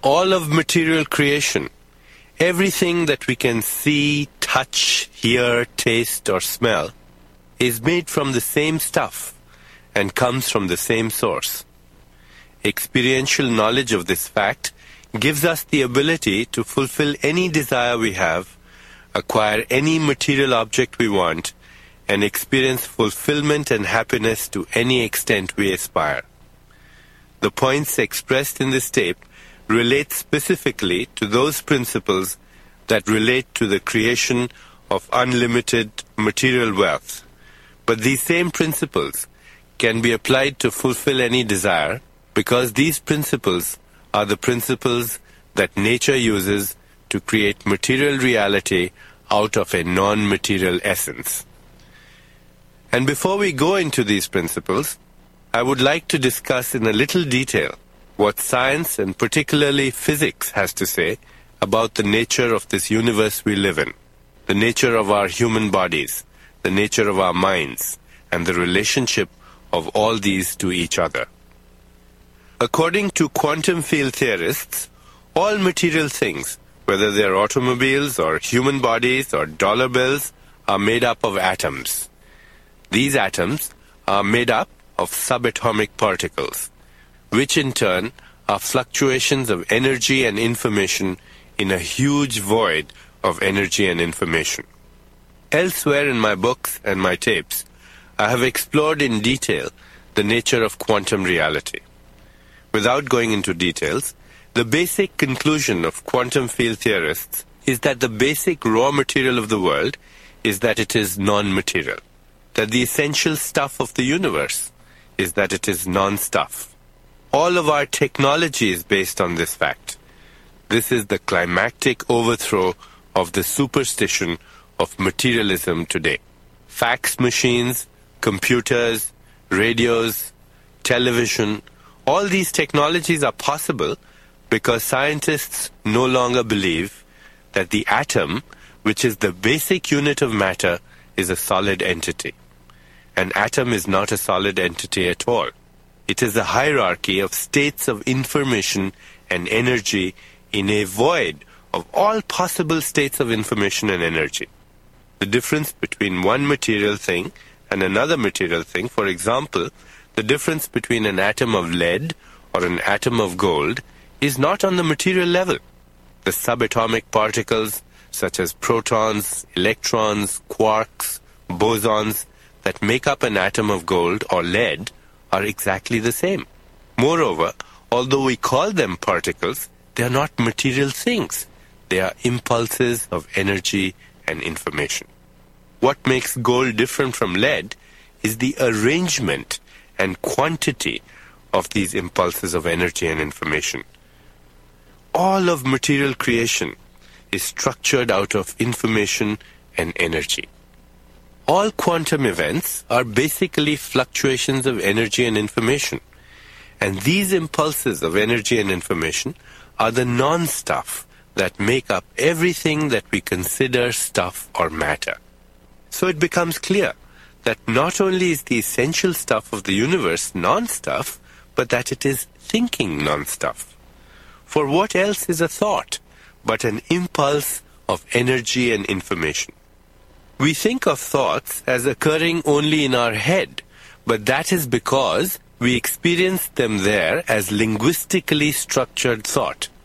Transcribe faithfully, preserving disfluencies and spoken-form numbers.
all of material creation, everything that we can see, touch, hear, taste, or smell, is made from the same stuff and comes from the same source. Experiential knowledge of this fact gives us the ability to fulfill any desire we have, acquire any material object we want, and experience fulfillment and happiness to any extent we aspire. The points expressed in this tape relate specifically to those principles that relate to the creation of unlimited material wealth. But these same principles can be applied to fulfill any desire, because these principles are the principles that nature uses to create material reality out of a non-material essence. And before we go into these principles, I would like to discuss in a little detail what science and particularly physics has to say about the nature of this universe we live in, the nature of our human bodies, the nature of our minds, and the relationship of all these to each other. According to quantum field theorists, all material things, whether they are automobiles or human bodies or dollar bills, are made up of atoms. These atoms are made up of subatomic particles, which in turn are fluctuations of energy and information in a huge void of energy and information. Elsewhere in my books and my tapes, I have explored in detail the nature of quantum reality. Without going into details, the basic conclusion of quantum field theorists is that the basic raw material of the world is that it is non-material, that the essential stuff of the universe is that it is non-stuff. All of our technology is based on this fact. This is the climactic overthrow of the superstition of materialism today. Fax machines, computers, radios, television, all these technologies are possible because scientists no longer believe that the atom, which is the basic unit of matter, is a solid entity. An atom is not a solid entity at all. It is a hierarchy of states of information and energy in a void of all possible states of information and energy. The difference between one material thing and another material thing, for example, the difference between an atom of lead or an atom of gold, is not on the material level. The subatomic particles, such as protons, electrons, quarks, bosons, that make up an atom of gold or lead are exactly the same. Moreover, although we call them particles, they are not material things. They are impulses of energy and information. What makes gold different from lead is the arrangement and quantity of these impulses of energy and information. All of material creation is structured out of information and energy. All quantum events are basically fluctuations of energy and information. And these impulses of energy and information are the non-stuff that make up everything that we consider stuff or matter. So it becomes clear that not only is the essential stuff of the universe non-stuff, but that it is thinking non-stuff. For what else is a thought but an impulse of energy and information? We think of thoughts as occurring only in our head, but that is because we experience them there as linguistically structured thought.